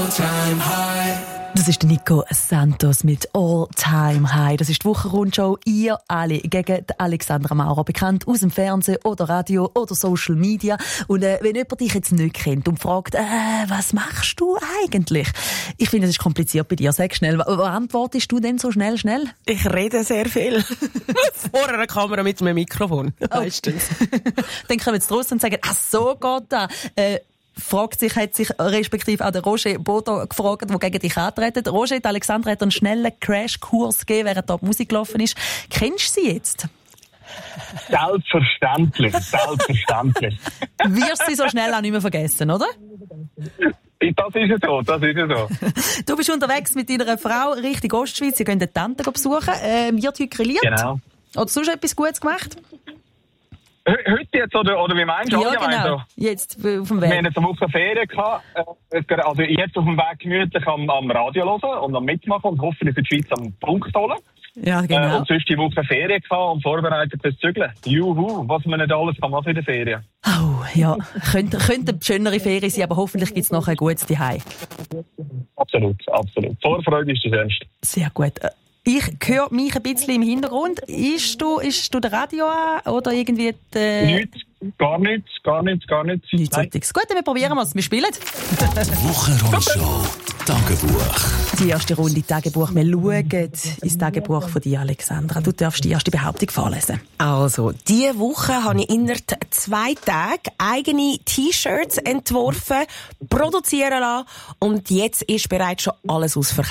Das ist der Nico Santos mit All Time High. Das ist die Wochenrundschau. Ihr alle gegen Alexandra Maurer, bekannt aus dem Fernsehen oder Radio oder Social Media. Und wenn jemand dich jetzt nicht kennt und fragt, was machst du eigentlich? Ich finde, das ist kompliziert bei dir. Sag schnell, was antwortest du denn so schnell? Ich rede sehr viel. Vor einer Kamera mit einem Mikrofon. Meistens. Dann kommen sie raus und sagen, so geht das. Hat sich respektive auch der Roger Bodo gefragt, der gegen dich antreten. Roger, die Alexandra hat einen schnellen Crashkurs gegeben, während da die Musik gelaufen ist. Kennst du sie jetzt? Selbstverständlich. Wirst du sie so schnell auch nicht mehr vergessen, oder? Das ist so. Du bist unterwegs mit deiner Frau Richtung Ostschweiz. Ihr könnt eine Tante besuchen. Wird heute grilliert? Genau. Oder sonst etwas Gutes gemacht? Heute jetzt, oder wie meinst du? Ja, genau. Jetzt auf dem Weg. Wir haben jetzt eine Woche Ferien gehabt. Also jetzt auf dem Weg gemütlich am Radio hören und am Mitmachen und hoffentlich für die Schweiz am Punkt holen. Ja, genau. Und sonst die Woche Ferien gehabt und vorbereitet fürs Zügeln. Juhu, was man nicht alles kann machen in der Ferien. Oh, ja. Könnte eine schönere Ferien sein, aber hoffentlich gibt es noch ein gutes Zuhause. Absolut. Vorfreude ist das Ernste. Sehr gut. Ich höre mich ein bisschen im Hintergrund. Ist du der Radio an oder irgendwie Nichts, gar nichts. Nichts solches. Gut, dann probieren wir es. Wir spielen. Wochenrundschau Tagebuch. Die erste Runde Tagebuch. Wir schauen ins Tagebuch von dir, Alexandra. Du darfst die erste Behauptung vorlesen. Also, diese Woche habe ich innerhalb 2 Tagen eigene T-Shirts entworfen, produzieren lassen und jetzt ist bereits schon alles ausverkauft.